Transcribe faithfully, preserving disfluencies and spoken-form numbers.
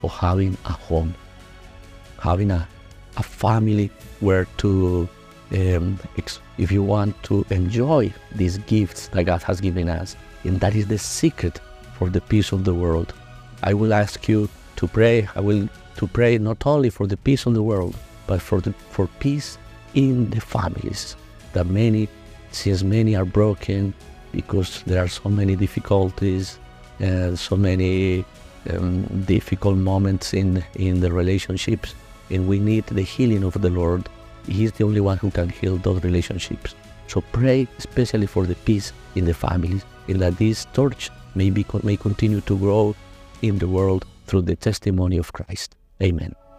of having a home, having a, a family where to, um, if you want to enjoy these gifts that God has given us. And that is the secret for the peace of the world. I will ask you to pray. I will to pray not only for the peace of the world, but for the for peace in the families. That many, since many are broken because there are so many difficulties and so many um, difficult moments in in the relationships, and we need the healing of the Lord. He is the only one who can heal those relationships. So pray especially for the peace in the families, and that this torch may be may continue to grow in the world through the testimony of Christ. Amen.